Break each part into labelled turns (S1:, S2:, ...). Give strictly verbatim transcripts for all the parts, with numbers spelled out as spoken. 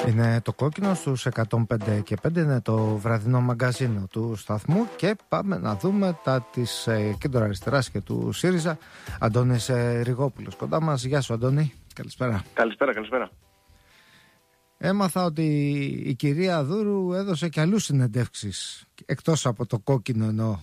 S1: Είναι το κόκκινο στους εκατόν πέντε και πέντε, είναι το βραδινό μαγκαζίνο του σταθμού και πάμε να δούμε τα της ε, κέντρο αριστεράς και του ΣΥΡΙΖΑ. Αντώνης ε, Ριγόπουλος κοντά μας. Γεια σου Αντώνη, καλησπέρα.
S2: Καλησπέρα, καλησπέρα.
S1: Έμαθα ότι η κυρία Δούρου έδωσε και αλλού συνεντεύξεις, εκτός από το κόκκινο εννοώ.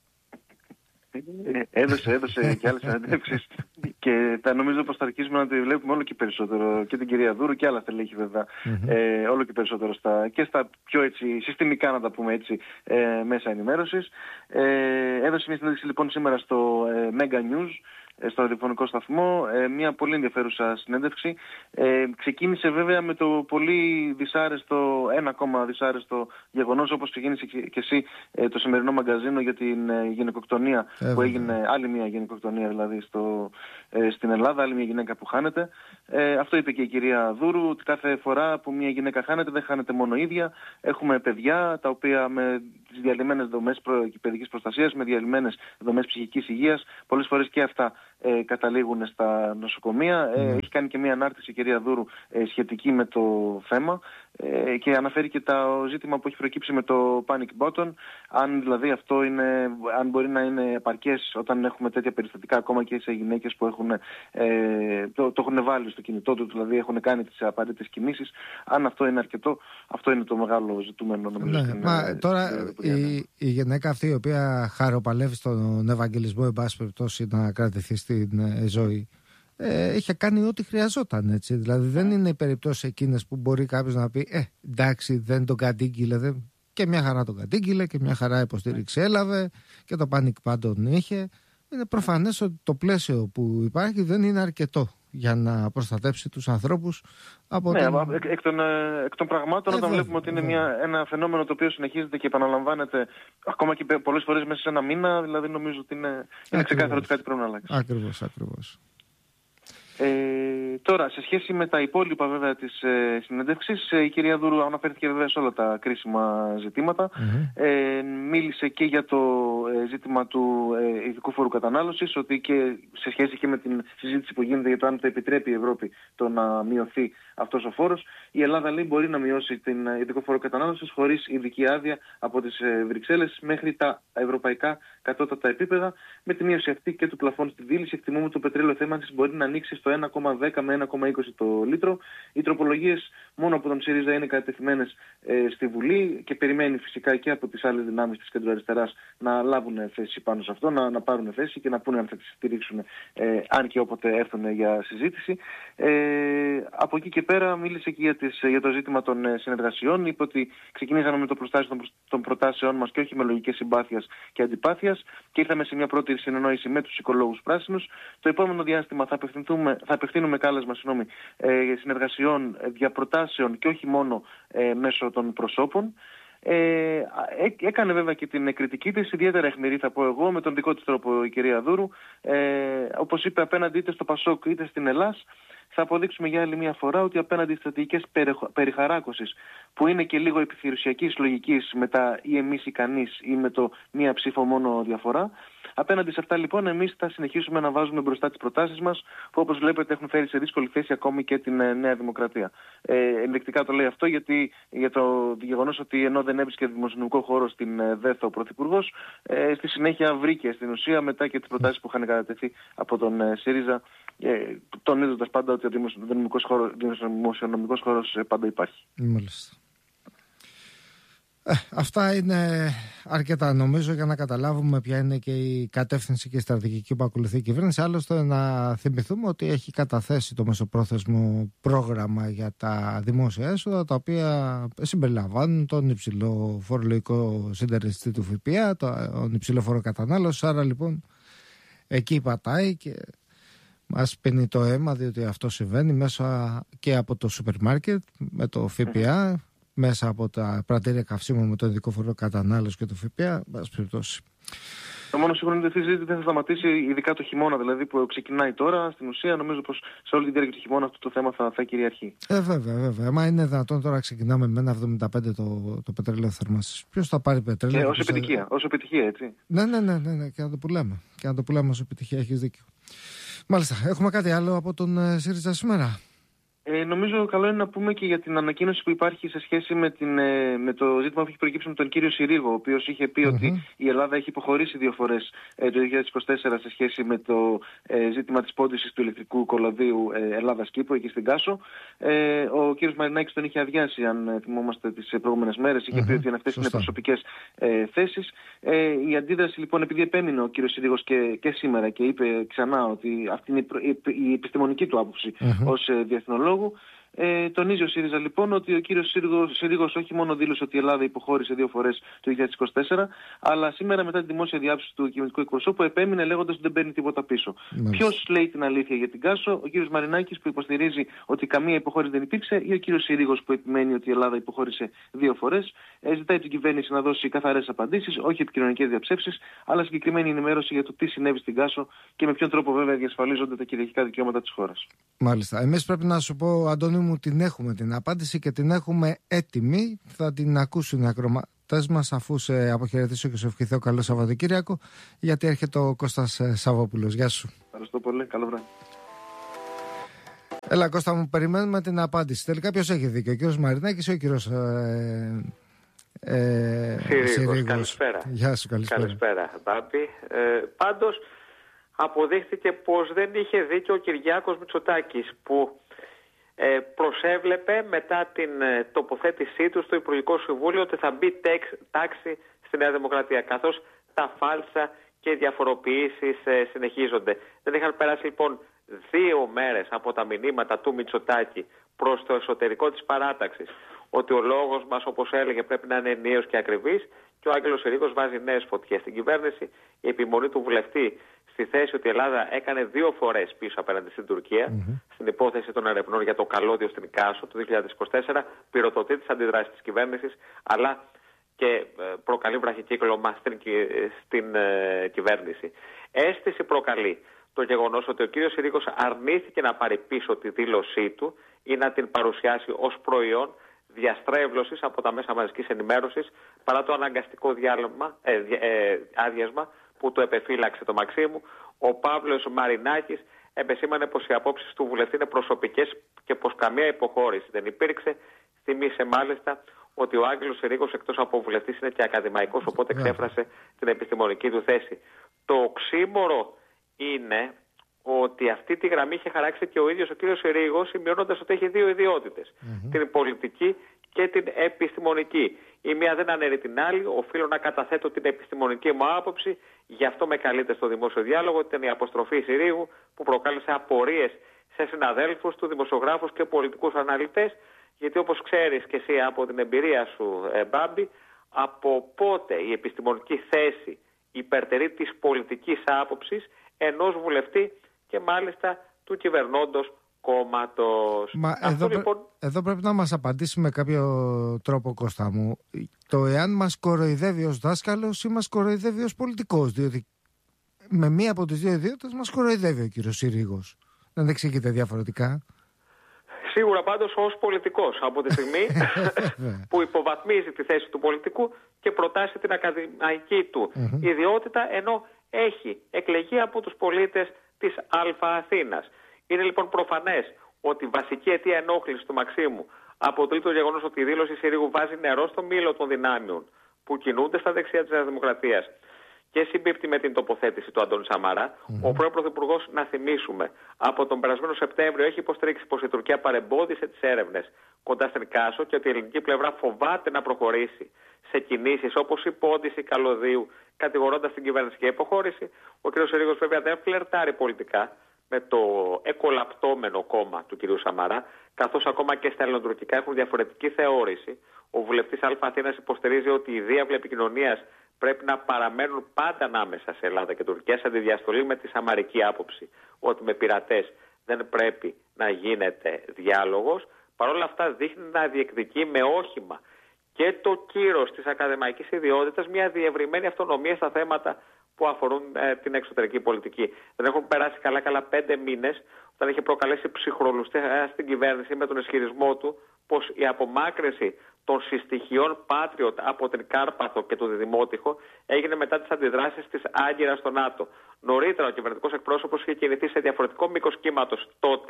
S2: Έδωσε, έδωσε και άλλες συνεντεύξεις και θα νομίζω πως θα αρχίσουμε να τη βλέπουμε όλο και περισσότερο, και την κυρία Δούρου και άλλα στελέχη βέβαια, mm-hmm. ε, όλο και περισσότερο στα, και στα πιο έτσι συστημικά, να τα πούμε έτσι, ε, μέσα ενημέρωσης. Ε, έδωσε μια συνέντευξη λοιπόν σήμερα στο ε, Mega News, στο ραδιοφωνικό σταθμό, ε, μια πολύ ενδιαφέρουσα συνέντευξη. Ε, ξεκίνησε βέβαια με το πολύ δυσάρεστο, ένα ακόμα δυσάρεστο γεγονός, όπως ξεκίνησε και, και εσύ ε, το σημερινό μαγκαζίνο για την ε, γυναικοκτονία ε, που έγινε, άλλη μια γυναικοκτονία δηλαδή στο, ε, στην Ελλάδα, άλλη μια γυναίκα που χάνεται. Ε, αυτό είπε και η κυρία Δούρου, ότι κάθε φορά που μια γυναίκα χάνεται δεν χάνεται μόνο ίδια. Έχουμε παιδιά τα οποία με τις διαλυμένες δομές προ, παιδικής προστασίας, με διαλυμένες δομές ψυχικής υγείας, πολλές φορές και αυτά Ε, καταλήγουν στα νοσοκομεία. Ε, mm. Έχει κάνει και μια ανάρτηση η κυρία Δούρου ε, σχετική με το θέμα ε, και αναφέρει και το ζήτημα που έχει προκύψει με το panic button, αν δηλαδή αυτό είναι, αν μπορεί να είναι επαρκές όταν έχουμε τέτοια περιστατικά, ακόμα και σε γυναίκες που έχουν, ε, το, το έχουν βάλει στο κινητό του, δηλαδή έχουν κάνει τις απαραίτητες κινήσεις, αν αυτό είναι αρκετό. Αυτό είναι το μεγάλο ζητούμενο νομίζω. Ναι,
S1: στην, μα, ε, τώρα στην, η, η γυναίκα αυτή η οποία χαροπαλεύει στον Ευαγγελισμό, εν πάση περιπτώσει, να κρατηθεί στην ε, ζωή, ε, είχε κάνει ό,τι χρειαζόταν, έτσι. Δηλαδή δεν είναι οι περιπτώσεις εκείνες που μπορεί κάποιος να πει ε, εντάξει, δεν τον κατήγγειλε, δεν... και μια χαρά τον κατήγγειλε και μια χαρά υποστήριξη έλαβε και το panic πάντων είχε. Είναι προφανές ότι το πλαίσιο που υπάρχει δεν είναι αρκετό για να προστατεύσει τους ανθρώπους από
S2: ναι,
S1: τον...
S2: εκ, εκ, των, εκ των πραγμάτων, ε, όταν βλέπουμε ότι είναι μια, ένα φαινόμενο το οποίο συνεχίζεται και επαναλαμβάνεται ακόμα και πολλές φορές μέσα σε ένα μήνα, δηλαδή νομίζω ότι είναι, είναι ξεκάθαρο ότι κάτι πρέπει να αλλάξει.
S1: Ακριβώς, ακριβώς.
S2: Ε, τώρα, σε σχέση με τα υπόλοιπα βέβαια της ε, συνέντευξης, ε, η κυρία Δούρου αναφέρθηκε βέβαια σε όλα τα κρίσιμα ζητήματα. Mm-hmm. Ε, μίλησε και για το ε, ζήτημα του ε, ειδικού φόρου κατανάλωσης, ότι και σε σχέση και με την συζήτηση που γίνεται για το αν το επιτρέπει η Ευρώπη το να μειωθεί αυτός ο φόρος, η Ελλάδα λέει μπορεί να μειώσει την ειδικό φόρο κατανάλωσης χωρίς ειδική άδεια από τις ε, Βρυξέλλες μέχρι τα ευρωπαϊκά κατώτατα επίπεδα. Με τη μείωση αυτή και του πλαφών στη δίληση, εκτιμούμε το πετρέλαιο θέμανσης μπορεί να ανοίξει στο ένα κόμμα δέκα με ένα κόμμα είκοσι το λίτρο. Οι τροπολογίες μόνο από τον ΣΥΡΙΖΑ είναι κατευθυμένες ε, στη Βουλή και περιμένει φυσικά και από τις άλλες δυνάμεις της κεντροαριστεράς να λάβουν θέση πάνω σε αυτό, να, να πάρουν θέση και να πούνε αν θα τις στηρίξουν, ε, αν και όποτε έρθουν για συζήτηση. Ε, από εκεί και πέρα μίλησε και για, τις, για το ζήτημα των ε, συνεργασιών. Είπε ότι ξεκινήσαμε με το προστάσιο των, των προτάσεών μας και όχι με λογικές συμπάθειας και αντιπάθειας και ήρθαμε σε μια πρώτη συνεννόηση με τους οικολόγους πράσινους. Το επόμενο διάστημα θα απευθυνθούμε θα απευθύνουμε κάλεσμα συγγνώμη, ε, συνεργασιών, ε, διαπροτάσεων και όχι μόνο ε, μέσω των προσώπων. Ε, έκανε βέβαια και την κριτική της, ιδιαίτερα αιχμηρή θα πω εγώ, με τον δικό της τρόπο η κυρία Δούρου. Ε, όπως είπε, απέναντι είτε στο Πασόκ είτε στην Ελλάς, θα αποδείξουμε για άλλη μια φορά ότι απέναντι στις στρατηγικές περιχαράκωσης που είναι και λίγο επιθυρουσιακής λογικής με τα ή εμείς ή κανείς ή με το μία ψήφο μόνο διαφορά, απέναντι σε αυτά λοιπόν εμείς θα συνεχίσουμε να βάζουμε μπροστά τις προτάσεις μας που όπως βλέπετε έχουν φέρει σε δύσκολη θέση ακόμη και την ε, Νέα Δημοκρατία. Ε, ενδεικτικά το λέει αυτό γιατί για το γεγονός ότι ενώ δεν έβρισκε δημοσιονομικό χώρο στην ε, ΔΕΘ ο Πρωθυπουργός, ε, στη συνέχεια βρήκε στην ουσία μετά και τις προτάσεις που είχαν κατατεθεί από τον ε, ΣΥΡΙΖΑ, ε, τονίζοντας πάντα ότι ο δημοσιονομικός χώρος, δημοσιονομικός χώρος ε, πάντα υπάρχει.
S1: Μάλιστα. Ε, αυτά είναι αρκετά νομίζω για να καταλάβουμε ποια είναι και η κατεύθυνση και η στρατηγική που ακολουθεί η κυβέρνηση. Άλλωστε να θυμηθούμε ότι έχει καταθέσει το μεσοπρόθεσμο πρόγραμμα για τα δημόσια έσοδα, τα οποία συμπεριλαμβάνουν τον υψηλό φορολογικό συντελεστή του ΦΠΑ, τον υψηλό φόρο κατανάλωσης. Άρα λοιπόν εκεί πατάει και μας πίνει το αίμα, διότι αυτό συμβαίνει μέσα και από το σούπερ μάρκετ με το ΦΠΑ, μέσα από τα πρατήρια καυσίμων με το ειδικό φόρο κατανάλωση και το ΦΠΑ, μπας περιπτώσει.
S2: Το μόνο σίγουρο είναι ότι αυτή η συζήτηση δεν θα σταματήσει, ειδικά το χειμώνα δηλαδή που ξεκινάει τώρα. Στην ουσία, νομίζω πως σε όλη τη διάρκεια του χειμώνα αυτό το θέμα θα, θα κυριαρχεί.
S1: Ε, βέβαια, βέβαια. Μα είναι δυνατόν τώρα ξεκινάμε με ένα εβδομήντα πέντε το, το πετρέλαιο θερμάσης. Ποιος θα πάρει πετρέλαιο?
S2: Ε, ως επιτυχία, θα... ως επιτυχία, έτσι.
S1: Ναι, ναι, ναι, ναι, ναι, και να το πουλάμε. Και να το πουλάμε ως επιτυχία, έχεις δίκιο. Μάλιστα, έχουμε κάτι άλλο από τον ΣΥΡΙΖΑ σήμερα?
S2: Ε, νομίζω καλό είναι να πούμε και για την ανακοίνωση που υπάρχει σε σχέση με, την, ε, με το ζήτημα που έχει προκύψει με τον κύριο Συρίγο, ο οποίος είχε πει mm-hmm. ότι η Ελλάδα έχει υποχωρήσει δύο φορές ε, το δύο χιλιάδες είκοσι τέσσερα σε σχέση με το ε, ζήτημα της πόντισης του ηλεκτρικού κολοδίου ε, Ελλάδας-Κύπρου εκεί στην Κάσο. Ε, ο κύριος Μαρινάκης τον είχε αδειάσει, αν θυμόμαστε τις προηγούμενες μέρες, είχε mm-hmm. πει ότι αυτές είναι προσωπικές ε, θέσεις. Ε, η αντίδραση λοιπόν, επειδή επέμεινε ο κύριος Συρίγος και, και σήμερα και είπε ξανά ότι αυτή είναι η, η, η επιστημονική του άποψη mm-hmm. ως ε, διεθνολόγου. Ε, τονίζει ο ΣΥΡΙΖΑ λοιπόν ότι ο κύριος Συρίγος όχι μόνο δήλωσε ότι η Ελλάδα υποχώρησε δύο φορές το δύο χιλιάδες είκοσι τέσσερα, αλλά σήμερα μετά τη δημόσια διάψευση του κυβερνητικού εκπροσώπου επέμεινε λέγοντας ότι δεν παίρνει τίποτα πίσω. Ποιος λέει την αλήθεια για την Κάσο, ο κύριος Μαρινάκης που υποστηρίζει ότι καμία υποχώρηση δεν υπήρξε, ή ο κύριος Συρίγος που επιμένει ότι η Ελλάδα υποχώρησε δύο φορές? Ε, ζητάει την κυβέρνηση να δώσει καθαρές απαντήσεις, όχι επικοινωνικές διαψεύσεις, αλλά συγκεκριμένη ενημέρωση για το τι συνέβη στην Κάσο και με ποιον τρόπο βέβαια διασφαλίζονται τα κυριαρχικά δικαιώματα της χώρας.
S1: Μάλιστα. Εμείς πρέπει να σου πω, Αντώνη μου, την έχουμε την απάντηση και την έχουμε έτοιμη. Θα την ακούσουν οι ακροατές μας αφού σε αποχαιρετήσω και σε ευχηθώ καλό Σαββατοκύριακο, γιατί έρχεται ο Κώστας Σαββόπουλος. Γεια σου.
S2: Ευχαριστώ πολύ. Καλό βράδυ.
S1: Έλα Κώστα μου, περιμένουμε την απάντηση. Τελικά ποιος έχει δίκιο, ο κύριος Μαρινάκης ή ο κύριος ε, ε,
S3: Συρίγος? Καλησπέρα.
S1: Γεια σου, καλησπέρα.
S3: Καλησπέρα, Μπάμπη. Ε, πάντως αποδείχθηκε πως δεν είχε δίκιο ο Κυριάκος Μητσοτάκης, που ε, προσέβλεπε μετά την ε, τοποθέτησή του στο Υπουργικό Συμβούλιο ότι θα μπει τέξ, τάξη στη Νέα Δημοκρατία, καθώς τα φάλσα και οι διαφοροποιήσεις ε, συνεχίζονται. Δεν είχαν περάσει λοιπόν δύο μέρες από τα μηνύματα του Μητσοτάκη προς το εσωτερικό της παράταξης ότι ο λόγος μας, όπως έλεγε, πρέπει να είναι ενιαίος και ακριβής, και ο Άγγελος Συρίγος βάζει νέες φωτιές στην κυβέρνηση. Η επιμονή του βουλευτή στη θέση ότι η Ελλάδα έκανε δύο φορές πίσω απέναντι στην Τουρκία, mm-hmm. στην υπόθεση των ερευνών για το καλώδιο στην Κάσο του δύο χιλιάδες είκοσι τέσσερα, πυροδοτεί τις αντιδράσεις της κυβέρνησης, αλλά και προκαλεί βραχικύκλωμα στην, στην ε, κυβέρνηση. Αίσθηση προκαλεί το γεγονός ότι ο κύριος Συρίγος αρνήθηκε να πάρει πίσω τη δήλωσή του ή να την παρουσιάσει ως προϊόν διαστρέβλωσης από τα μέσα μαζικής ενημέρωσης, παρά το αναγκαστικό διάλειμμα, ε, ε, άδειασμα που του επεφύλαξε το Μαξίμου. Ο Παύλος Μαρινάκης επεσήμανε πως οι απόψεις του βουλευτή είναι προσωπικές και πως καμία υποχώρηση δεν υπήρξε. Θυμίσε μάλιστα ότι ο Άγγελος Συρίγος, εκτός από βουλευτής, είναι και ακαδημαϊκός, οπότε εξέφρασε την επιστημονική του θέση. Το οξύμορο είναι ότι αυτή τη γραμμή είχε χαράξει και ο ίδιος ο κύριος Συρίγος, σημειώνοντας ότι έχει δύο ιδιότητες, mm-hmm. την πολιτική και την επιστημονική. Η μία δεν αναιρεί την άλλη. Οφείλω να καταθέτω την επιστημονική μου άποψη, γι' αυτό με καλείτε στο δημόσιο διάλογο. Ήταν η αποστροφή Συρίγου που προκάλεσε απορίες σε συναδέλφους του, δημοσιογράφους και πολιτικούς αναλυτές, γιατί όπως ξέρεις και εσύ από την εμπειρία σου, ε, Μπάμπη, από πότε η επιστημονική θέση υπερτερεί της πολιτικής άποψης ενός βουλευτή και μάλιστα του κυβερνώντος κόμματος.
S1: Μα Αυτό, εδώ, λοιπόν... εδώ πρέπει να μας απαντήσει με κάποιο τρόπο, Κώστα μου, το εάν μας κοροϊδεύει ως δάσκαλος ή μας κοροϊδεύει ως πολιτικός, διότι με μία από τις δύο ιδιότητες μας κοροϊδεύει ο κύριος Συρίγος. Δεν εξηγείται διαφορετικά.
S3: Σίγουρα πάντως ως πολιτικός, από τη στιγμή που υποβαθμίζει τη θέση του πολιτικού και προτάσει την ακαδημαϊκή του mm-hmm. ιδιότητα, ενώ έχει εκλεγεί από τους πολίτες της Α Αθήνας. Είναι λοιπόν προφανές ότι η βασική αιτία ενόχλησης του Μαξίμου αποτελεί το γεγονός ότι η δήλωση Συρίγου βάζει νερό στο μήλο των δυνάμεων που κινούνται στα δεξιά της Νέας Δημοκρατίας και συμπίπτει με την τοποθέτηση του Αντώνη Σαμαρά. Mm-hmm. Ο πρώην Πρωθυπουργός, να θυμίσουμε, από τον περασμένο Σεπτέμβριο έχει υποστηρίξει πως η Τουρκία παρεμπόδισε τις έρευνες κοντά στην Κάσο και ότι η ελληνική πλευρά φοβάται να προχωρήσει σε κινήσεις όπως η πόντιση καλωδίου, κατηγορώντας την κυβέρνηση για υποχώρηση. Ο κ. Συρίγος βέβαια δεν φλερτάρει πολιτικά με το εκολαπτώμενο κόμμα του κ. Σαμαρά, καθώς ακόμα και στα ελληνοτουρκικά έχουν διαφορετική θεώρηση. Ο βουλευτής Α Αθήνας υποστηρίζει ότι οι διάβλοι επικοινωνίας πρέπει να παραμένουν πάντα ανάμεσα σε Ελλάδα και Τουρκία, σε αντιδιαστολή με τη σαμαρική άποψη ότι με πειρατές δεν πρέπει να γίνεται διάλογος. Παρ' όλα αυτά δείχνει να διεκδικεί με όχημα και το κύρος της ακαδημαϊκής ιδιότητας μια διευρυμένη αυτονομία στα θέματα που αφορούν ε, την εξωτερική πολιτική. Δεν έχουν περάσει καλά καλά πέντε μήνες όταν είχε προκαλέσει ψυχρολουσία στην κυβέρνηση με τον ισχυρισμό του πως η απομάκρυνση των συστοιχειών Patriot από την Κάρπαθο και το Διδημότυχο έγινε μετά τις αντιδράσεις της Άγκυρας στο ΝΑΤΟ. Νωρίτερα ο κυβερνητικός εκπρόσωπος είχε κινηθεί σε διαφορετικό μήκος κύματος τότε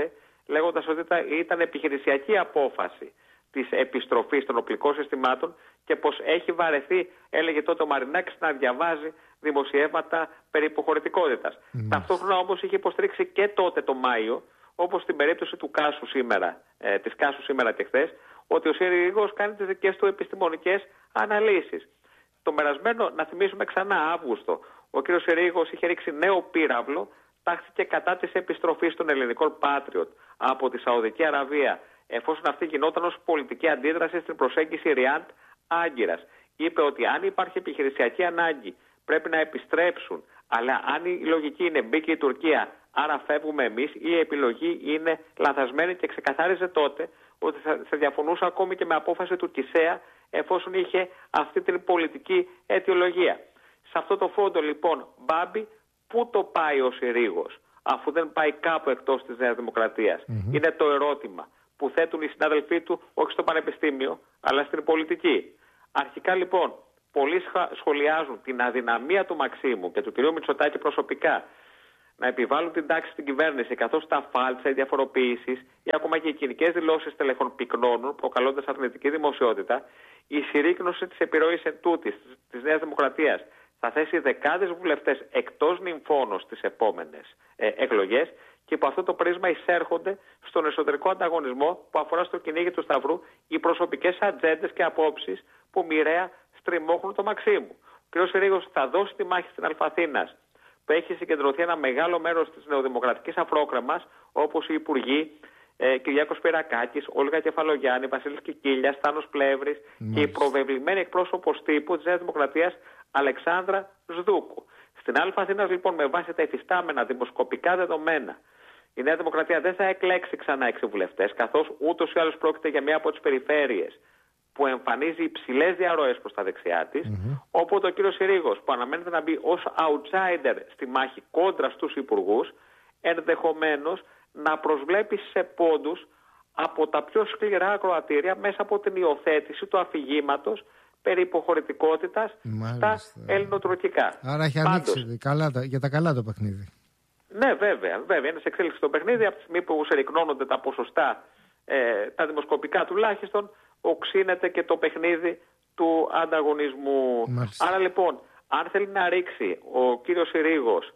S3: λέγοντας ότι ήταν επιχειρησιακή απόφαση της επιστροφής των οπλικών συστημάτων και πως έχει βαρεθεί, έλεγε τότε ο Μαρινάκης, να διαβάζει δημοσιεύματα περί υποχωρητικότητας. Mm. Ταυτόχρονα όμως είχε υποστηρίξει και τότε το Μάιο, όπως στην περίπτωση του Κάσου σήμερα, ε, της Κάσου σήμερα και χθες, ότι ο Συρίγος κάνει τις δικές του επιστημονικές αναλύσεις. Το περασμένο, να θυμίσουμε ξανά, Αύγουστο, ο κ. Συρίγος είχε ρίξει νέο πύραυλο, τάχθηκε κατά της επιστροφής των ελληνικών Patriot από τη Σαουδική Αραβία, εφόσον αυτή γινόταν ως πολιτική αντίδραση στην προσέγγιση Ριάντ Άγκυρας. Είπε ότι αν υπάρχει επιχειρησιακή ανάγκη πρέπει να επιστρέψουν, αλλά αν η λογική είναι μπήκε η Τουρκία, άρα φεύγουμε εμείς, η επιλογή είναι λανθασμένη, και ξεκαθάριζε τότε ότι θα διαφωνούσε ακόμη και με απόφαση του Κισέα, εφόσον είχε αυτή την πολιτική αιτιολογία. Σε αυτό το φόντο λοιπόν, Μπάμπη, πού το πάει ο Συρίγος, αφού δεν πάει κάπου εκτός της Νέας Δημοκρατίας? Mm-hmm. Είναι το ερώτημα που θέτουν οι συνάδελφοί του, όχι στο πανεπιστήμιο, αλλά στην πολιτική. Αρχικά λοιπόν, πολλοί σχολιάζουν την αδυναμία του Μαξίμου και του κ. Μητσοτάκη προσωπικά να επιβάλλουν την τάξη στην κυβέρνηση, καθώς τα φάλτσα, οι διαφοροποιήσεις ή ακόμα και οι κοινικές δηλώσεις τελεχών πυκνώνουν, προκαλώντας αρνητική δημοσιότητα. Η συρρίκνωση της επιρροής εντούτοις της Νέας Δημοκρατίας θα θέσει δεκάδες βουλευτές εκτός νυμφώνος στις επόμενες ε, εκλογές, και από αυτό το πρίσμα εισέρχονται στον εσωτερικό ανταγωνισμό που αφορά στο κυνήγι του Σταυρού οι προσωπικές ατζέντες και απόψεις που μοιραία στριμώχνουν το Μαξίμου. Ο κ. Συρίγος θα δώσει τη μάχη στην Αλφαθήνας, που έχει συγκεντρωθεί ένα μεγάλο μέρος της νεοδημοκρατικής αφρόκραμμας, όπως οι υπουργοί ε, Κυριάκος Πυρακάκης, Όλγα Κεφαλογιάννη, Βασίλης Κικίλιας, Στάνος Πλεύρης και η προβεβλημένη εκπρόσωπος τύπου της Νέας Δημοκρατίας Αλεξάνδρα Σδούκου. Στην Αλφαθήνας λοιπόν, με βάση τα εφιστάμενα δημοσκοπικά δεδομένα, η Νέα Δημοκρατία δεν θα εκλέξει ξανά έξι βουλευτές, καθώς ούτως ή άλλως πρόκειται για μία από τις περιφέρειες που εμφανίζει υψηλές διαρροές προς τα δεξιά της, mm-hmm. οπότε ο κύριος Συρίγος, που αναμένεται να μπει ως outsider στη μάχη κόντρα στους υπουργούς, ενδεχομένως να προσβλέπει σε πόντους από τα πιο σκληρά ακροατήρια μέσα από την υιοθέτηση του αφηγήματος περί υποχωρητικότητας στα ελληνοτουρκικά.
S1: Άρα έχει ανοίξει καλά, για τα καλά το παιχνίδι.
S3: Ναι, βέβαια, βέβαια. Είναι σε εξέλιξη το παιχνίδι. Από τη στιγμή που συρρικνώνονται τα ποσοστά, ε, τα δημοσκοπικά τουλάχιστον, οξύνεται και το παιχνίδι του ανταγωνισμού. Μάλιστα. Άρα λοιπόν, αν θέλει να ρίξει ο κύριος Συρίγος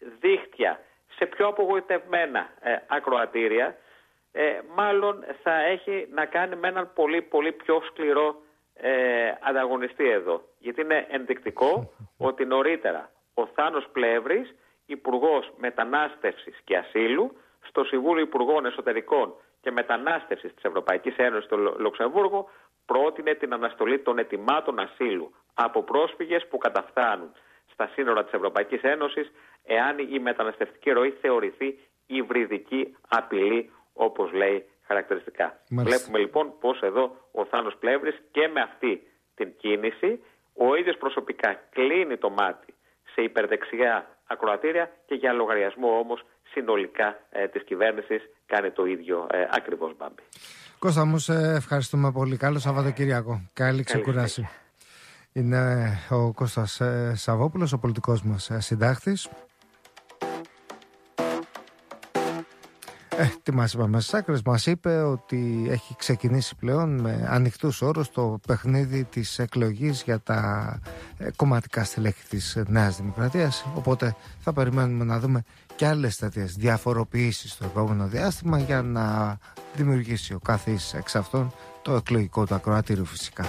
S3: δίχτυα σε πιο απογοητευμένα ε, ακροατήρια, ε, μάλλον θα έχει να κάνει με έναν πολύ πολύ πιο σκληρό ε, ανταγωνιστή εδώ. Γιατί είναι ενδεικτικό ότι νωρίτερα ο Θάνος Πλεύρης, Υπουργός Μετανάστευσης και Ασύλου, στο Συμβούλιο Υπουργών Εσωτερικών και Μετανάστευσης της Ευρωπαϊκής Ένωσης στο Λουξεμβούργο, πρότεινε την αναστολή των αιτημάτων ασύλου από πρόσφυγες που καταφθάνουν στα σύνορα της Ευρωπαϊκής Ένωσης, εάν η μεταναστευτική ροή θεωρηθεί υβριδική απειλή, όπως λέει χαρακτηριστικά. Μάλιστα. Βλέπουμε λοιπόν πως εδώ ο Θάνος Πλεύρης και με αυτή την κίνηση ο ίδιος προσωπικά κλείνει το μάτι σε υπερδεξιά ακροατήρια και για λογαριασμό όμως συνολικά ε, της κυβέρνησης κάνει το ίδιο ε, ακριβώς, Μπάμπη.
S1: Κώστα μου, σε ευχαριστούμε πολύ. Καλό Σαββατοκύριακο. Καλή ξεκουράση. Είναι ο Κώστας ε, Σαββόπουλος, ο πολιτικός μας ε, συντάκτης. Ε, τι μας είπαμε στις άκρες, μας είπε ότι έχει ξεκινήσει πλέον με ανοιχτούς όρους το παιχνίδι της εκλογής για τα ε, κομματικά στελέχη της Νέας Δημοκρατίας, οπότε θα περιμένουμε να δούμε και άλλες τέτοιες διαφοροποιήσεις στο επόμενο διάστημα για να δημιουργήσει ο καθής εξ αυτών το εκλογικό του ακροατήριο φυσικά.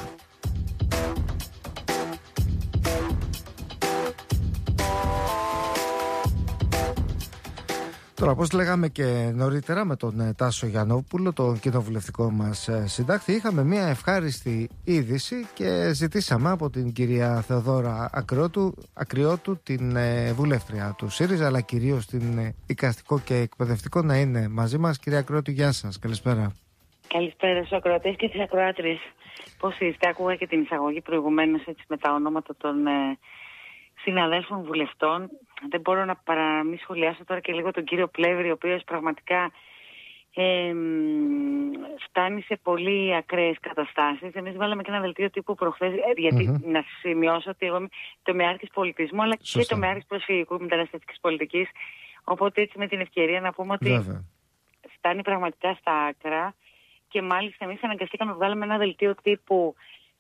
S1: Τώρα, όπως λέγαμε και νωρίτερα με τον Τάσο Γιαννόπουλο, τον κοινοβουλευτικό μας συντάκτη, είχαμε μια ευχάριστη είδηση και ζητήσαμε από την κυρία Θεοδώρα Ακριώτου, Ακριώτου την βουλεύτρια του ΣΥΡΙΖΑ, αλλά κυρίως την οικαστικό και εκπαιδευτικό, να είναι μαζί μας. Κυρία Ακριώτου, γεια σας, καλησπέρα.
S4: Καλησπέρα στους ακροατές και τις ακροάτριες. Πώς είστε? Άκουγα και την εισαγωγή προηγουμένως έτσι, με τα ονόματα των ε, συναδέλφων βουλευτών. Δεν μπορώ να παρά μη σχολιάσω τώρα και λίγο τον κύριο Πλεύρη, ο οποίος πραγματικά ε, φτάνει σε πολύ ακραίες καταστάσεις. Εμείς βάλαμε και ένα δελτίο τύπου προχθές, γιατί mm-hmm. να σημειώσω ότι εγώ είμαι τομεάρχης πολιτισμού, αλλά Σωστά. και τομεάρχης προσφυγικού μεταναστευτικής πολιτικής. Οπότε έτσι με την ευκαιρία να πούμε ότι Βέβαια. φτάνει πραγματικά στα άκρα. Και μάλιστα εμείς αναγκαστήκαμε να βγάλουμε ένα δελτίο τύπου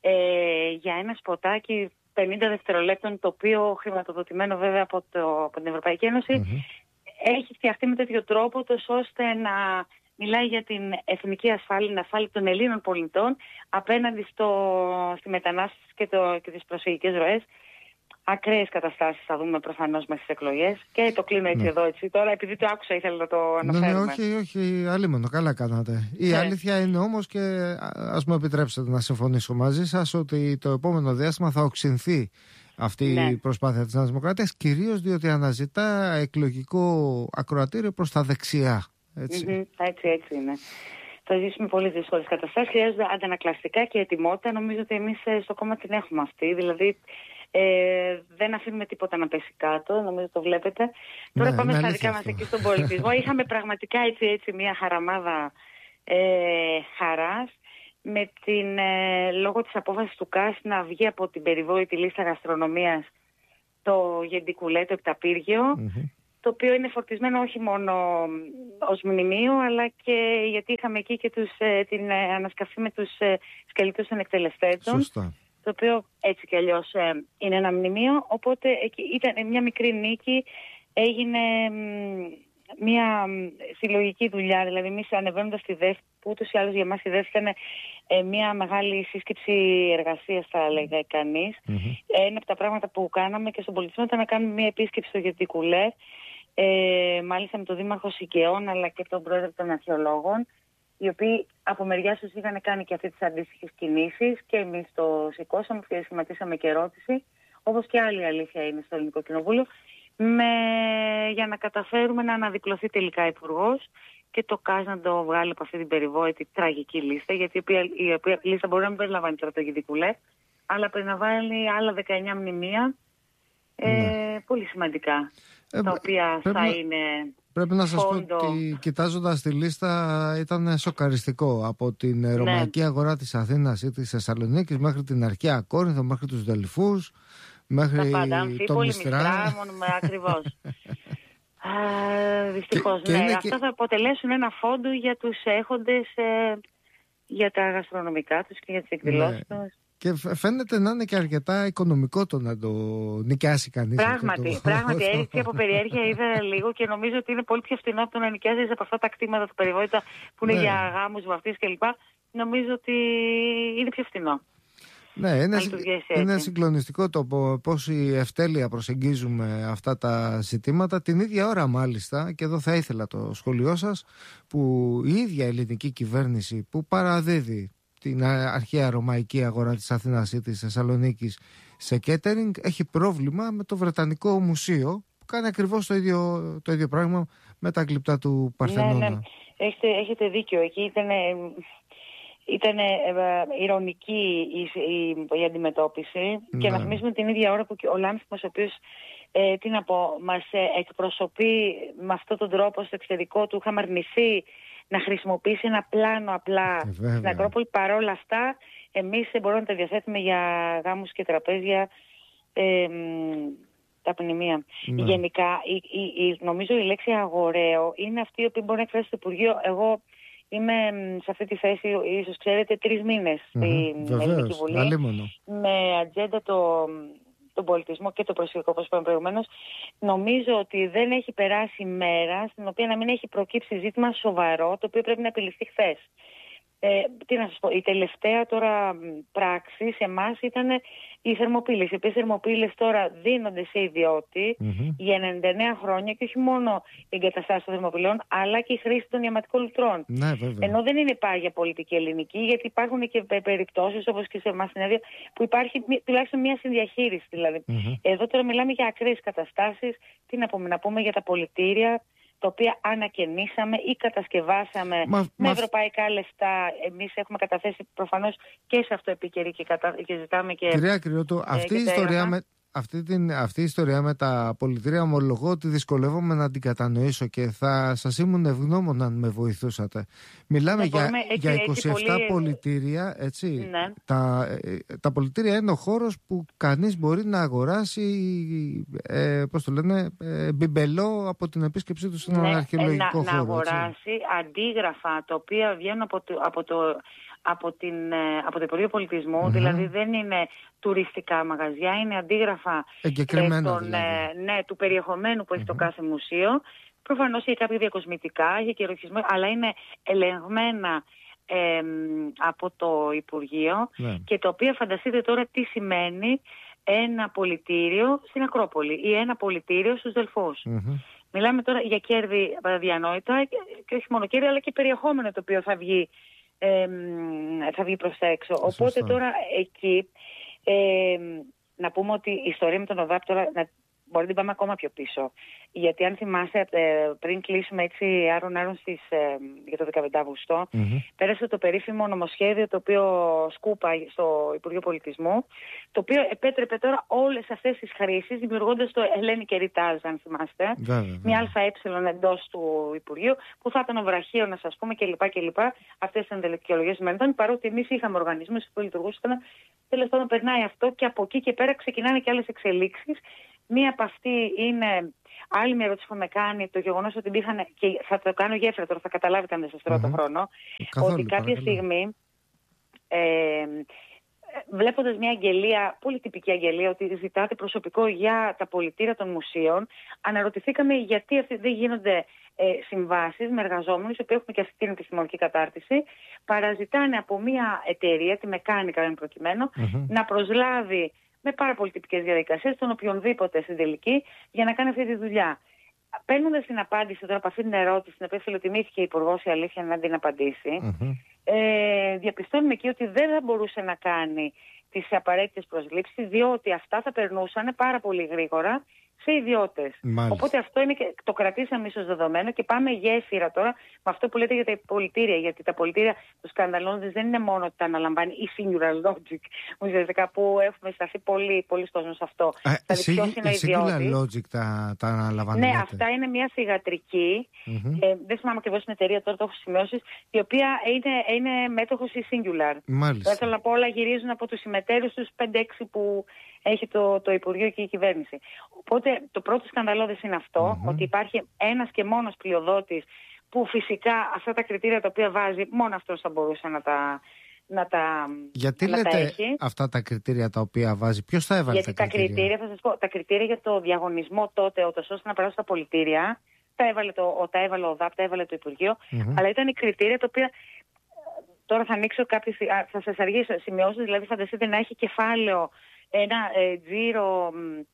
S4: ε, για ένα σποτάκι πενήντα δευτερολέπτων, το οποίο χρηματοδοτημένο βέβαια από, το, από την Ευρωπαϊκή Ένωση, mm-hmm. έχει φτιαχτεί με τέτοιο τρόπο τόσο ώστε να μιλάει για την εθνική ασφάλεια, την ασφάλεια των Ελλήνων πολιτών απέναντι στο, στη μετανάστευση και, το, και τις προσφυγικές ροές. Ακραίες καταστάσεις θα δούμε προφανώς μέσα στις εκλογές. Και το κλείνω έτσι ναι. εδώ έτσι. Τώρα επειδή το άκουσα ήθελα να το αναφέρουμε.
S1: Ναι, ναι, όχι, όχι, αλίμονο, καλά κάνατε. Η ναι. αλήθεια είναι όμως, και ας μου επιτρέψετε να συμφωνήσω μαζί σας, ότι το επόμενο διάστημα θα οξυνθεί αυτή ναι. η προσπάθεια της Νέας Δημοκρατίας, κυρίως διότι αναζητά εκλογικό ακροατήριο προς τα δεξιά. Έτσι,
S4: mm-hmm, έτσι, έτσι είναι. Θα ζήσουμε πολύ δύσκολες καταστάσεις. Χρειάζονται αντανακλαστικά και ετοιμότητα. Νομίζω ότι εμείς στο κόμμα την έχουμε αυτή. Δηλαδή, Ε, δεν αφήνουμε τίποτα να πέσει κάτω, νομίζω το βλέπετε. Ναι, τώρα πάμε στα δικά μας εκεί στον πολιτισμό. Είχαμε πραγματικά έτσι, έτσι μια χαραμάδα ε, χαράς με την, ε, λόγω της απόφασης του ΚΑΣ να βγει από την περιβόητη λίστα γαστρονομίας το γεντικουλέ, το επταπύργιο, mm-hmm. το οποίο είναι φορτισμένο όχι μόνο ως μνημείο, αλλά και γιατί είχαμε εκεί και τους, ε, την ε, ανασκαφή με τους ε, σκελετούς των εκτελεστέτων.
S1: Σωστά.
S4: Το οποίο έτσι κι αλλιώς ε, είναι ένα μνημείο, οπότε εκεί ήταν μια μικρή νίκη, έγινε μ, μια μ, συλλογική δουλειά, δηλαδή εμείς ανεβαίνοντας στη ΔΕΦ, που ούτως ή άλλως για εμάς η ΔΕΦ ήταν ε, μια μεγάλη σύσκεψη εργασίας, θα έλεγα κανείς. Mm-hmm. Ένα από τα πράγματα που κάναμε και στον πολιτισμό ήταν να κάνουμε μια επίσκεψη στο Γεντικουλέ, ε, μάλιστα με τον Δήμαρχο Σικαιών αλλά και τον Πρόεδρο των Αρχαιολόγων, οι οποίοι από μεριά τους είχαν κάνει και αυτές τις αντίστοιχες κινήσεις και εμείς το σηκώσαμε και σχηματίσαμε και ερώτηση, όπως και άλλη αλήθεια είναι στο Ελληνικό Κοινοβούλιο, με, για να καταφέρουμε να αναδιπλωθεί τελικά υπουργός και το ΚΑΣ να το βγάλει από αυτή την περιβόητη τραγική λίστα, γιατί η οποία, η οποία λίστα μπορεί να μην περιλαμβάνει τώρα το Γεντικουλέ, αλλά περιλαμβάνει άλλα δεκαεννιά μνημεία, ε, ναι. πολύ σημαντικά, ε, τα οποία θα να... είναι...
S1: Πρέπει να σας πω ότι κοιτάζοντας τη λίστα ήταν σοκαριστικό. Από την ναι. ρωμαϊκή αγορά της Αθήνας ή της Θεσσαλονίκης μέχρι την αρχαία Κόρινθο, μέχρι τους Δελφούς, μέχρι το Μυστρά.
S4: Ακριβώς. Δυστυχώς, ναι. Και αυτά και... θα αποτελέσουν ένα φόντο για τους έχοντες, ε, για τα γαστρονομικά τους και για τις εκδηλώσεις ναι. τους.
S1: Και φαίνεται να είναι και αρκετά οικονομικό το να το νοικιάσει κανείς.
S4: Πράγματι,
S1: το...
S4: πράγματι. Έτσι από περιέργεια είδα λίγο και νομίζω ότι είναι πολύ πιο φθηνό από το να νοικιάζεις από αυτά τα κτήματα του περιβόητα που είναι ναι. για γάμους, βαφτίσεις κλπ. Νομίζω ότι είναι πιο φθηνό.
S1: Ναι, είναι, είναι συγκλονιστικό το πώς η ευτέλεια προσεγγίζουμε αυτά τα ζητήματα. Την ίδια ώρα μάλιστα, και εδώ θα ήθελα το σχόλιο σας, που η ίδια ελληνική κυβέρνηση που παραδίδει την αρχαία ρωμαϊκή αγορά της Αθήνας ή της Θεσσαλονίκης σε catering, έχει πρόβλημα με το Βρετανικό Μουσείο που κάνει ακριβώς το ίδιο, το ίδιο πράγμα με τα γλυπτά του Παρθενώνα.
S4: Ναι, ναι. Έχετε, έχετε δίκιο. Εκεί ήταν, ήταν ε, ε, ηρωνική η, η, η αντιμετώπιση ναι. και να θυμίσουμε την ίδια ώρα που ο Λάνθιμος, ο οποίος ε, τι να πω, μας ε, εκπροσωπεί με αυτόν τον τρόπο στο εξωτερικό του, είχαμε αρνηθεί να χρησιμοποιήσει ένα πλάνο απλά ε, στην Ακρόπολη. Παρόλα αυτά, εμείς μπορούμε να τα διαθέτουμε για γάμους και τραπέζια, ε, τα μνημεία. Ναι. Γενικά, η, η, η, νομίζω η λέξη αγοραίο είναι αυτή η οποία μπορεί να εκφράσει στο Υπουργείο. Εγώ είμαι σε αυτή τη θέση, ίσως ξέρετε, τρεις μήνες mm-hmm. στην Ελληνική Βουλή.
S1: Αλίμονο.
S4: Με ατζέντα το... τον πολιτισμό και το προσφυγικό, όπως είπαμε προηγουμένως, νομίζω ότι δεν έχει περάσει μέρα στην οποία να μην έχει προκύψει ζήτημα σοβαρό, το οποίο πρέπει να επιληφθεί χθες. Ε, τι να σας πω, η τελευταία τώρα πράξη σε εμάς ήταν οι θερμοπύλες. Οι οποίες θερμοπύλες τώρα δίνονται σε ιδιώτη mm-hmm. για ενενήντα εννέα χρόνια και όχι μόνο η εγκαταστάση των θερμοπυλών, αλλά και η χρήση των ιαματικών λουτρών.
S1: Ναι,
S4: ενώ δεν είναι πάγια πολιτική ελληνική, γιατί υπάρχουν και περιπτώσεις όπως και σε εμάς στην Άδεια που υπάρχει τουλάχιστον μια συνδιαχείριση. Δηλαδή. Mm-hmm. Εδώ τώρα μιλάμε για ακραίες καταστάσεις. Τι να πούμε, να πούμε για τα πολιτήρια, τα οποία ανακαινήσαμε ή κατασκευάσαμε μα, με μα... ευρωπαϊκά λεφτά. Εμείς έχουμε καταθέσει προφανώς και σε αυτό επίκαιρη και, κατα... και ζητάμε και...
S1: Κυρία Κρυότου, αυτή, ε, η ιστορία με, αυτή, την, αυτή η ιστορία με τα πολιτήρια, ομολογώ ότι δυσκολεύομαι να την κατανοήσω και θα σας ήμουν ευγνώμων αν με βοηθούσατε. Μιλάμε για, μπορούμε, έτσι, για είκοσι επτά έτσι, πολύ... πολιτήρια, έτσι. Ναι. Τα, τα πολιτήρια είναι ο χώρος που κανείς μπορεί να αγοράσει, ε, πώς το λένε, ε, μπιμπελό από την επίσκεψή του σε έναν ναι, αρχαιολογικό να, χώρο. Να
S4: αγοράσει έτσι. Αντίγραφα τα οποία βγαίνουν από το... Από το Από, την, από το Υπουργείο Πολιτισμού, mm-hmm. δηλαδή δεν είναι τουριστικά μαγαζιά, είναι αντίγραφα
S1: εγκεκριμένα,
S4: των,
S1: δηλαδή.
S4: ναι, του περιεχομένου που έχει mm-hmm. το κάθε μουσείο. Προφανώς έχει κάποια διακοσμητικά, έχει και ροχισμό, αλλά είναι ελεγμένα ε, από το Υπουργείο yeah. και το οποίο φανταστείτε τώρα τι σημαίνει ένα πολιτήριο στην Ακρόπολη ή ένα πολιτήριο στους Δελφούς. Mm-hmm. Μιλάμε τώρα για κέρδη διανόητα και όχι μόνο κέρδη, αλλά και περιεχόμενο το οποίο θα βγει Ε, θα βγει προς τα έξω. Σωστά. Οπότε τώρα εκεί ε, να πούμε ότι η ιστορία με τον ΟΔΑΠ τώρα να, μπορεί να την πάμε ακόμα πιο πίσω. Γιατί αν θυμάσαι ε, πριν κλείσουμε έτσι άρον άρον στις, ε, για το δεκαπέντε Αυγούστου mm-hmm. πέρασε το περίφημο νομοσχέδιο το οποίο σκούπα στο Υπουργείο Πολιτισμού, το οποίο επέτρεπε τώρα όλες αυτές τις χρήσεις δημιουργώντας το Hellenic Heritage, αν θυμάστε,
S1: βέβαια,
S4: μια ΑΕ εντός του Υπουργείου που θα ήταν ο βραχείο, να σας πούμε, κλπ. κλπ. Αυτές τις ενδελεκιολογίες μελετών, παρότι εμείς είχαμε οργανισμούς που λειτουργούσαν, τέλος πάντων περνάει αυτό και από εκεί και πέρα ξεκινάνε και άλλες εξελίξεις. Μία από αυτή είναι, άλλη μια ερώτηση που με κάνει, το γεγονός ότι μπήκαν, και θα το κάνω γέφυρα τώρα, θα καταλάβετε αν δεν σας τρώω mm-hmm. το χρόνο, καθόλου, ότι κάποια παρακαλώ. στιγμή, ε, βλέποντας μια αγγελία, πολύ τυπική αγγελία, ότι ζητάτε προσωπικό για τα πολιτήρια των μουσείων, αναρωτηθήκαμε γιατί αυτοί δεν γίνονται ε, συμβάσεις με εργαζόμενους, οι οποίοι έχουν και αυτή την επιστημονική κατάρτιση, παραζητάνε από μια εταιρεία, τη Μεκάνικα εν προκειμένου, mm-hmm. να προσλάβει με πάρα πολύ τυπικές διαδικασίες, τον οποιονδήποτε στην τελική, για να κάνει αυτή τη δουλειά. Παίρνοντας την απάντηση τώρα από αυτή την ερώτηση, την οποία φιλοτιμήθηκε η Υπουργός, η αλήθεια να την απαντήσει, mm-hmm. ε, διαπιστώνουμε εκεί ότι δεν θα μπορούσε να κάνει τις απαραίτητες προσλήψεις, διότι αυτά θα περνούσαν πάρα πολύ γρήγορα σε ιδιώτες. Οπότε αυτό είναι και το κρατήσαμε ίσως δεδομένο και πάμε γέφυρα τώρα με αυτό που λέτε για τα πολιτήρια. Γιατί τα πολιτήρια του σκανδαλώδες δεν είναι μόνο ότι τα αναλαμβάνει η Singular Logic, ουσιαστικά που έχουμε σταθεί πολύ, πολύ κόσμο σε αυτό.
S1: Δηλαδή, ποιος είναι ο ιδιώτης. Η Singular Logic τα, τα αναλαμβάνει.
S4: Ναι, αυτά είναι μια θυγατρική. Mm-hmm. Ε, δεν θυμάμαι ακριβώς την εταιρεία, τώρα το έχω σημειώσει, η οποία είναι, είναι μέτοχος η Singular.
S1: Μάλιστα.
S4: Θέλω να πω, όλα γυρίζουν από τους συμμετέρους τους πέντε έξι που έχει το, το Υπουργείο και η κυβέρνηση. Οπότε το πρώτο σκανδαλώδες είναι αυτό, mm-hmm. ότι υπάρχει ένας και μόνος πλειοδότης που φυσικά αυτά τα κριτήρια τα οποία βάζει, μόνο αυτός θα μπορούσε να τα, να τα,
S1: Γιατί
S4: να
S1: λέτε
S4: τα έχει.
S1: Αυτά τα κριτήρια τα οποία βάζει, ποιος θα έβαλε
S4: Γιατί
S1: τα κριτήρια?
S4: τα κριτήρια, θα σας πω, τα κριτήρια για το διαγωνισμό τότε, ώστε να περάσουν στα πολιτήρια, τα έβαλε, το, τα έβαλε ο ΔΑΠ, τα έβαλε το Υπουργείο, mm-hmm. αλλά ήταν οι κριτήρια τα οποία... Τώρα θα ανοίξω κάποιες, θα σας αργήσω σημειώσεις, δηλαδή φανταστείτε να έχει κεφάλαιο, ένα ε, τζίρο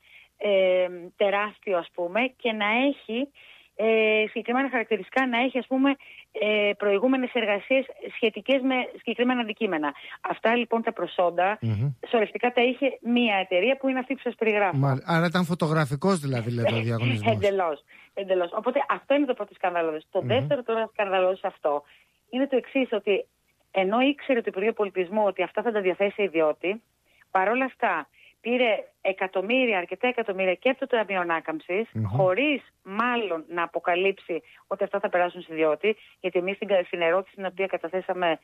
S4: ε, τεράστιο ας πούμε και να έχει ε, συγκεκριμένα χαρακτηριστικά, να έχει ας πούμε ε, προηγούμενες εργασίες σχετικές με συγκεκριμένα αντικείμενα. Αυτά λοιπόν τα προσόντα mm-hmm. σωρευτικά τα είχε μία εταιρεία που είναι αυτή που σας περιγράφω. Μα,
S1: άρα ήταν φωτογραφικός δηλαδή, λέτε, ο διαγωνισμός.
S4: Εντελώς, εντελώς. Οπότε αυτό είναι το πρώτο σκανδαλώδες. Το mm-hmm. δεύτερο τώρα σκανδαλώδες αυτό είναι το εξής, ότι ενώ ήξερε το Υπουργείο Πολιτισμού ότι αυτά θα τα διαθέσει ιδιώτη, παρόλα αυτά πήρε εκατομμύρια, αρκετά εκατομμύρια και από το Ταμείο Ανάκαμψης, mm-hmm. χωρίς μάλλον να αποκαλύψει ότι αυτά θα περάσουν σε ιδιώτη, γιατί εμείς στην ερώτηση την οποία καταθέσαμε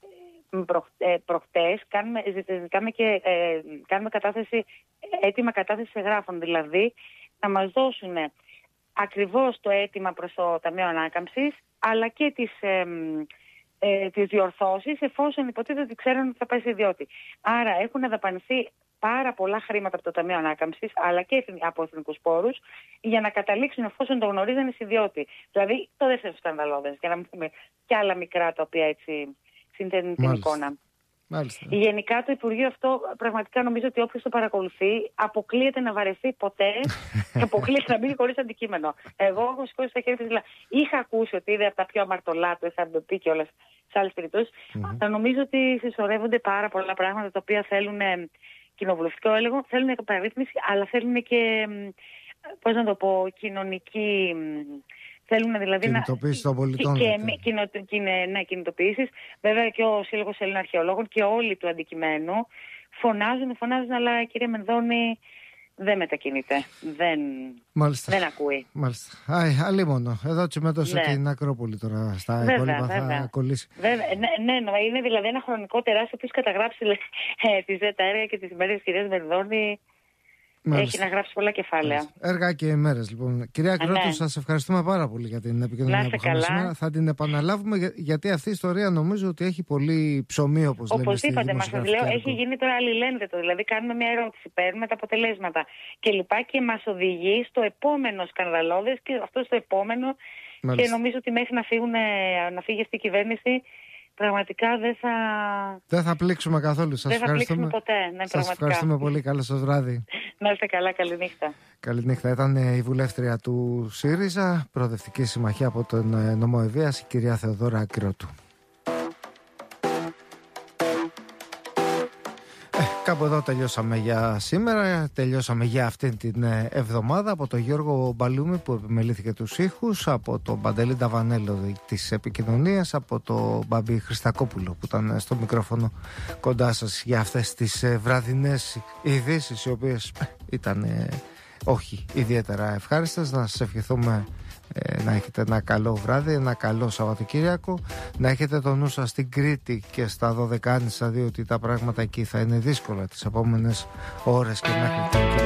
S4: προχτές, κάνουμε, κάνουμε, και, ε, κάνουμε κατάθεση, έτοιμα κατάθεση εγγράφων, δηλαδή να μας δώσουν ακριβώς το αίτημα προς το Ταμείο Ανάκαμψης, αλλά και τις... Ε, Ε, τις διορθώσεις, εφόσον υποτίθεται ότι ξέρουν ότι θα πάει σε ιδιώτη. Άρα έχουν δαπανηθεί πάρα πολλά χρήματα από το Ταμείο Ανάκαμψης, αλλά και από εθνικούς πόρους, για να καταλήξουν εφόσον το γνωρίζανε σε ιδιώτη. Δηλαδή το δεύτερο σκανδαλώδες, για να μην πούμε και άλλα μικρά τα οποία έτσι συνθέτουν την εικόνα.
S1: Μάλιστα.
S4: Γενικά το Υπουργείο αυτό πραγματικά νομίζω ότι όποιος το παρακολουθεί αποκλείεται να βαρεθεί ποτέ και αποκλείεται να μείνει χωρίς αντικείμενο. Εγώ έχω σηκώσει τα χέρια δηλαδή. Είχα ακούσει ότι είδε από τα πιο αμαρτωλά, το είχα πει και όλες σε άλλες περιπτώσεις. Mm-hmm. Αλλά νομίζω ότι συσσωρεύονται πάρα πολλά πράγματα τα οποία θέλουν κοινοβουλευτικό έλεγχο, θέλουν επαρρύθμιση, αλλά θέλουν και, πώς να το πω, κοινωνική... Θέλουν δηλαδή
S1: κινητοποίηση των πολιτών.
S4: Και, και, κοινο, και, ναι, κινητοποίησεις. Βέβαια και ο Σύλλογος Ελλήνων Αρχαιολόγων και όλοι του αντικειμένου φωνάζουν, φωνάζουν, αλλά κύριε Μενδώνη, δεν μετακινείται. Δεν, δεν ακούει.
S1: Μάλιστα. Άι, αλίμονο. Εδώ τσιμέντωσε ναι. την Ακρόπολη τώρα. Στα βέβαια, υπόλοιπα βέβαια. θα κολλήσει.
S4: Βέβαια. Ναι, ναι, είναι δηλαδή ένα χρονικό τεράστιο που έχει καταγράψει ε, τη ζέτα έργα και τις ημέρες της κυρίας Μερδώνη. Έχει να γράψει πολλά κεφάλαια. Μάλιστα.
S1: Έργα και ημέρες λοιπόν. Κυρία Ακρότου, ναι. σας ευχαριστούμε πάρα πολύ για την επικοινωνία που είχαμε σήμερα. Θα την επαναλάβουμε για, γιατί αυτή η ιστορία νομίζω ότι έχει πολύ ψωμί, όπως λέμε.
S4: Όπως είπατε, μας το λέω, έχει γίνει τώρα αλληλένδετο. Δηλαδή, κάνουμε μια ερώτηση, παίρνουμε τα αποτελέσματα κλπ. Και, και μας οδηγεί στο επόμενο σκανδαλώδες και αυτό στο επόμενο. Μάλιστα. Και νομίζω ότι μέχρι να, φύγουν, να φύγει αυτή η κυβέρνηση. Πραγματικά δεν θα...
S1: Δεν θα πλήξουμε καθόλου. Σας
S4: δεν θα πλήξουμε ποτέ. Ναι,
S1: σας πραγματικά. Ευχαριστούμε πολύ. Καλό σας βράδυ.
S4: Να είστε καλά. Καληνύχτα.
S1: Καληνύχτα. Ήταν η βουλεύτρια του ΣΥΡΙΖΑ, Προοδευτική Συμμαχία από τον νομό Ευβοίας, η κυρία Θεοδόρα Ακρότου. Κάπου εδώ τελειώσαμε για σήμερα, τελειώσαμε για αυτήν την εβδομάδα. Από τον Γιώργο Μπαλούμη που επιμελήθηκε τους ήχους, από τον Παντελή Νταβανέλο της επικοινωνίας, από τον Μπαμπή Χριστακόπουλο που ήταν στο μικρόφωνο κοντά σας για αυτές τις βραδινές ειδήσεις, οι οποίες ήταν όχι ιδιαίτερα ευχάριστες. Να σας ευχηθούμε να έχετε ένα καλό βράδυ, ένα καλό Σαββατοκύριακο, να έχετε το νου σας στην Κρήτη και στα Δωδεκάνησα, διότι τα πράγματα εκεί θα είναι δύσκολα τις επόμενες ώρες και μέχρι την